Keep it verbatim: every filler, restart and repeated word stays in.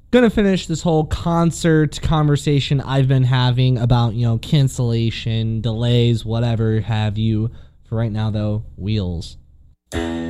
gonna finish this whole concert conversation I've been having about, you know, cancellation, delays, whatever have you. For right now, though, wheels.